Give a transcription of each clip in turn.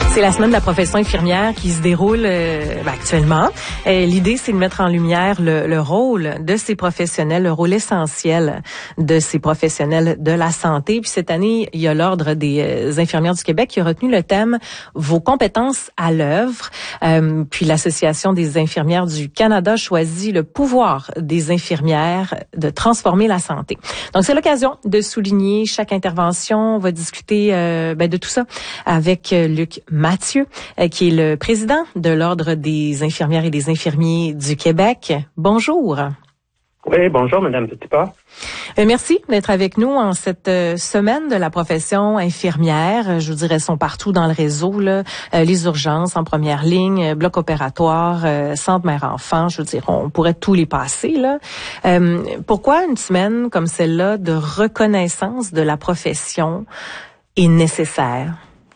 C'est la semaine de la profession infirmière qui se déroule actuellement. L'idée, c'est de mettre en lumière le rôle de ces professionnels, le rôle essentiel de ces professionnels de la santé. Puis cette année, il y a l'Ordre des infirmières du Québec qui a retenu le thème « Vos compétences à l'œuvre ». Puis l'Association des infirmières du Canada choisit le pouvoir des infirmières de transformer la santé. Donc, c'est l'occasion de souligner chaque intervention. On va discuter de tout ça avec Luc Mathieu, qui est le président de l'Ordre des infirmières et des infirmiers du Québec. Bonjour. Oui, bonjour, Madame Petitpas. Merci d'être avec nous en cette semaine de la profession infirmière. Je vous dirais, sont partout dans le réseau, là. Les urgences en première ligne, bloc opératoire, centre mère-enfant. Je veux dire, on pourrait tous les passer, là. Pourquoi une semaine comme celle-là de reconnaissance de la profession est nécessaire?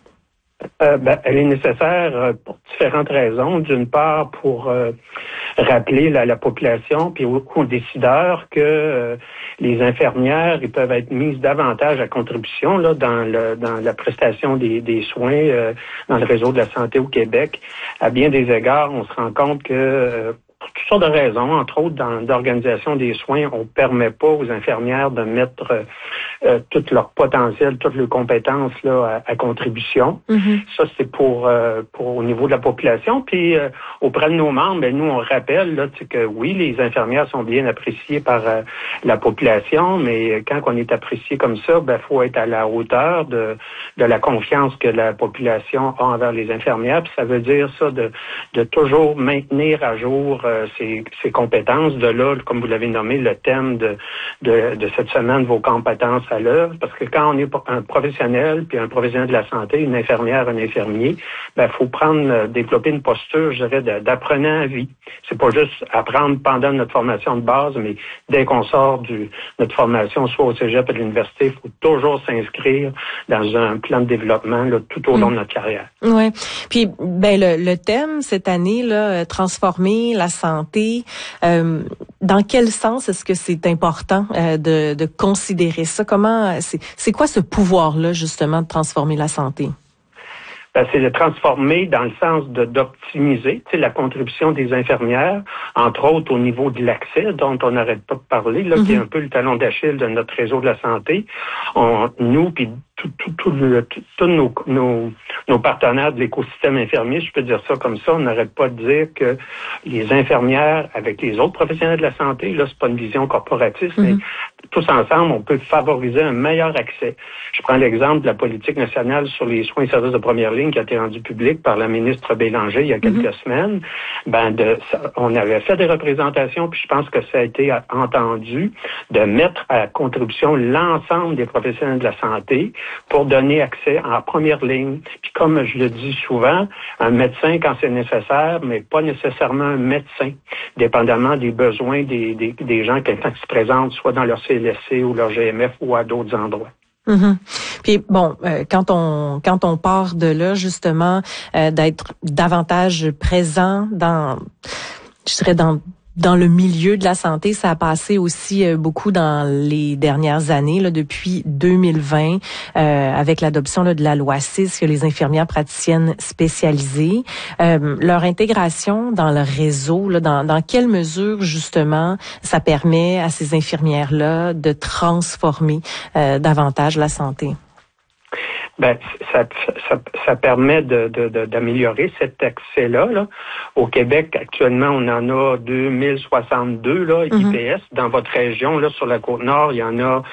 Elle est nécessaire pour différentes raisons. D'une part, pour rappeler la population puis aux décideurs que les infirmières ils peuvent être mises davantage à contribution là dans la prestation des soins dans le réseau de la santé au Québec. À bien des égards, on se rend compte que pour toutes sortes de raisons, entre autres dans l'organisation des soins, on permet pas aux infirmières de mettre tout leur potentiel, toutes leurs compétences là à contribution. Mm-hmm. Ça, c'est pour au niveau de la population. Puis auprès de nos membres, nous, on rappelle là, que oui, les infirmières sont bien appréciées par la population, mais quand on est apprécié comme ça, faut être à la hauteur de la confiance que la population a envers les infirmières. Puis ça veut dire ça de toujours maintenir à jour ses compétences. De là, comme vous l'avez nommé, le thème de cette semaine, vos compétences à l'œuvre, parce que quand on est un professionnel, puis un professionnel de la santé, une infirmière, un infirmier, faut développer une posture, je dirais, d'apprenant à vie. C'est pas juste apprendre pendant notre formation de base, mais dès qu'on sort notre formation, soit au cégep ou à l'université, il faut toujours s'inscrire dans un plan de développement là, tout au long de notre carrière. Oui. Puis le thème cette année, là, transformer la santé, dans quel sens est-ce que c'est important de considérer ça? Comment c'est quoi ce pouvoir-là, justement, de transformer la santé? C'est de transformer dans le sens d'optimiser la contribution des infirmières, entre autres au niveau de l'accès, dont on n'arrête pas de parler, là, qui est un peu le talon d'Achille de notre réseau de la santé. Nous, puis tous nos partenaires de l'écosystème infirmier, je peux dire ça comme ça, on n'arrête pas de dire que les infirmières, avec les autres professionnels de la santé, là, c'est pas une vision corporatiste, mais tous ensemble, on peut favoriser un meilleur accès. Je prends l'exemple de la politique nationale sur les soins et services de première ligne qui a été rendue publique par la ministre Bélanger il y a quelques semaines. On avait fait des représentations, puis je pense que ça a été entendu, de mettre à contribution l'ensemble des professionnels de la santé pour donner accès en première ligne. Puis comme je le dis souvent, un médecin quand c'est nécessaire, mais pas nécessairement un médecin, dépendamment des besoins des gens qui se présentent soit dans leur CLSC ou leur GMF ou à d'autres endroits. Mm-hmm. Puis quand on part de là justement d'être davantage présent dans le milieu de la santé, ça a passé aussi beaucoup dans les dernières années, là, depuis 2020, avec l'adoption là, de la loi 6, que les infirmières praticiennes spécialisées. Leur intégration dans le réseau, là, dans quelle mesure, justement, ça permet à ces infirmières-là de transformer davantage la santé? Ça permet d'améliorer cet accès-là. Là. Au Québec, actuellement, on en a 2062 là, IPS. Dans votre région, là, sur la Côte-Nord, il y en a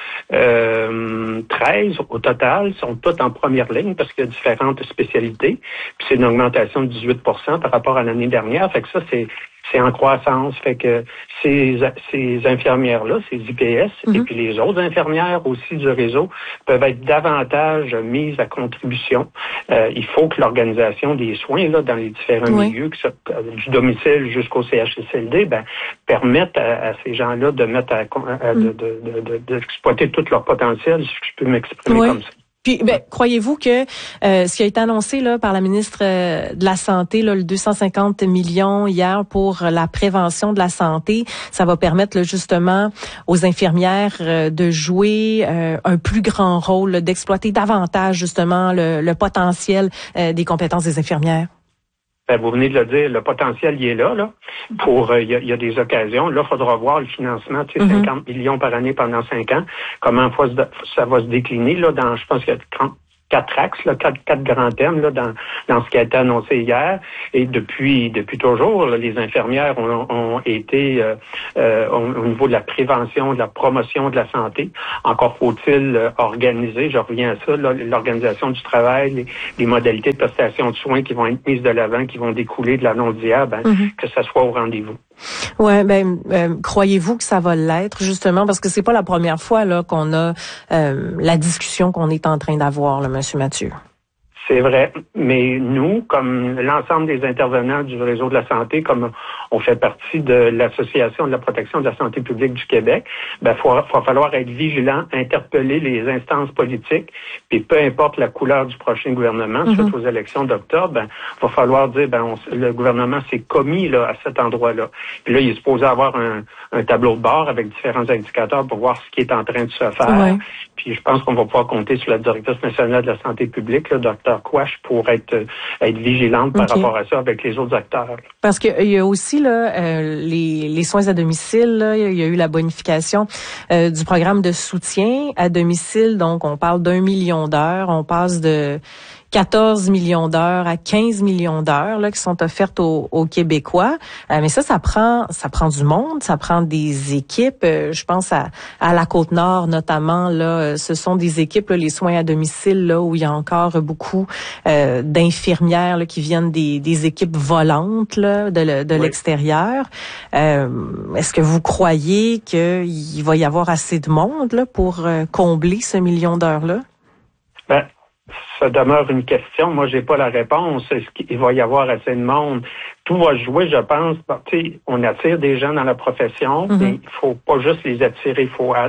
13 au total. Ils sont tous en première ligne parce qu'il y a différentes spécialités. Puis c'est une augmentation de 18% par rapport à l'année dernière. Fait que ça, c'est en croissance. Fait que ces infirmières-là, ces IPS, et puis les autres infirmières aussi du réseau peuvent être davantage mises à contribution. Il faut que l'organisation des soins là dans les différents milieux, que ça, du domicile jusqu'au CHSLD, permette à ces gens-là de mettre d'exploiter tout leur potentiel, si je peux m'exprimer comme ça. Puis, croyez-vous que ce qui a été annoncé là par la ministre de la Santé, là, le 250 millions hier pour la prévention de la santé, ça va permettre là, justement aux infirmières de jouer un plus grand rôle, là, d'exploiter davantage justement le potentiel des compétences des infirmières? Vous venez de le dire, le potentiel il est là. Pour il y a des occasions. Là, il faudra voir le financement, 50 millions par année pendant 5 ans. Comment ça va se décliner là dans, je pense qu'il y a 4 axes, là, quatre grands thèmes là, dans ce qui a été annoncé hier. Et depuis toujours, là, les infirmières ont été au niveau de la prévention, de la promotion de la santé. Encore faut-il organiser, je reviens à ça, là, l'organisation du travail, les modalités de prestation de soins qui vont être mises de l'avant, qui vont découler de l'annonce d'hier, que ça soit au rendez-vous. Ouais, croyez-vous que ça va l'être justement parce que c'est pas la première fois là qu'on a la discussion qu'on est en train d'avoir là, Monsieur Mathieu. C'est vrai, mais nous, comme l'ensemble des intervenants du réseau de la santé, comme on fait partie de l'Association de la protection de la santé publique du Québec, va falloir être vigilant, interpeller les instances politiques, puis peu importe la couleur du prochain gouvernement, suite aux élections d'octobre, va falloir dire, le gouvernement s'est commis là à cet endroit-là. Puis là, il est supposé avoir un tableau de bord avec différents indicateurs pour voir ce qui est en train de se faire. Ouais. Puis je pense qu'on va pouvoir compter sur la directrice nationale de la santé publique, le Dr. Quach, pour être vigilante par rapport à ça avec les autres acteurs. Là. Parce qu'il y a aussi là les soins à domicile, là, il y a eu la bonification du programme de soutien à domicile, donc on parle d'1 million d'heures, on passe de 14 millions d'heures à 15 millions d'heures là qui sont offertes aux Québécois. Mais ça prend du monde, ça prend des équipes. Je pense à la Côte-Nord notamment là, ce sont des équipes là, les soins à domicile là où il y a encore beaucoup d'infirmières là, qui viennent des équipes volantes là, de l'extérieur. Est-ce que vous croyez qu'il va y avoir assez de monde là pour combler ce million d'heures là? Ça demeure une question. Moi, j'ai pas la réponse. Est-ce qu'il va y avoir assez de monde? Tout va jouer, je pense. On attire des gens dans la profession, mais il faut pas juste les attirer. Il faut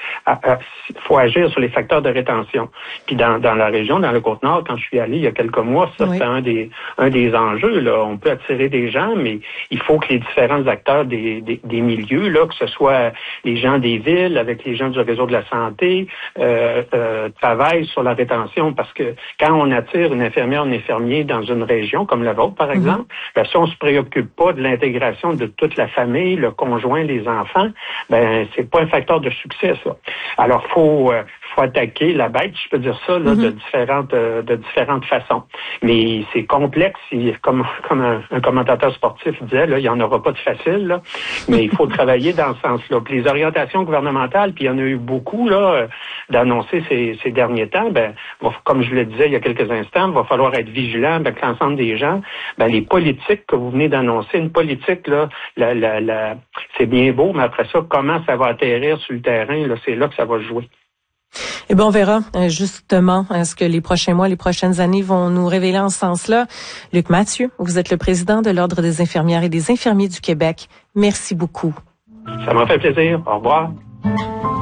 agir sur les facteurs de rétention. Puis dans la région, dans le Côte-Nord, quand je suis allé il y a quelques mois, ça c'est un des enjeux. Là, on peut attirer des gens, mais il faut que les différents acteurs des milieux, là, que ce soit les gens des villes, avec les gens du réseau de la santé, travaillent sur la rétention, parce que quand on attire une infirmière, un infirmier dans une région comme la vôtre, par exemple, si on se préoccupe pas de l'intégration de toute la famille, le conjoint, les enfants, c'est pas un facteur de succès, ça. Alors, faut attaquer la bête, je peux dire ça, là, de différentes façons. Mais c'est complexe, comme un commentateur sportif disait, là, il y en aura pas de facile, là, mais il faut travailler dans ce sens-là. Puis les orientations gouvernementales, puis il y en a eu beaucoup, là, d'annoncer ces derniers temps, comme je le disais il y a quelques instants, il va falloir être vigilant avec l'ensemble des gens. Les politiques que vous venez d'annoncer, une politique, là, c'est bien beau, mais après ça, comment ça va atterrir sur le terrain, là, c'est là que ça va jouer. Eh bien, on verra justement ce que les prochains mois, les prochaines années vont nous révéler en ce sens-là. Luc Mathieu, vous êtes le président de l'Ordre des infirmières et des infirmiers du Québec. Merci beaucoup. Ça m'a fait plaisir. Au revoir.